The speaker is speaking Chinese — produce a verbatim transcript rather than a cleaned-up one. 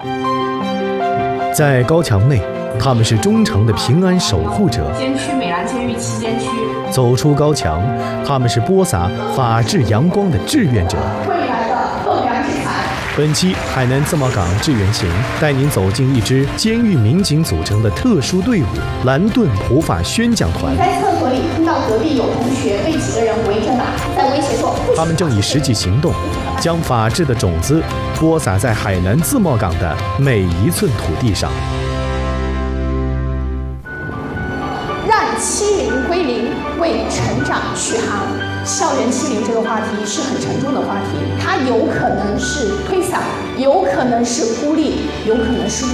在高墙内，他们是忠诚的平安守护者； 监区美兰监狱七监区， 走出高墙，他们是播撒法治阳光的志愿者。 未来的栋梁之才。 本期海南自贸港志愿行带您走进一支监狱民警组成的特殊队伍——蓝盾普法宣讲团。 在厕所里听到隔壁有同学被几个人围着打，在威胁说， 他们正以实际行动，将法治的种子播撒在海南自贸港的每一寸土地上。 让欺凌归零，为成长续航。校园欺凌这个话题是很沉重的话题，它有可能是推搡，有可能是孤立，有可能是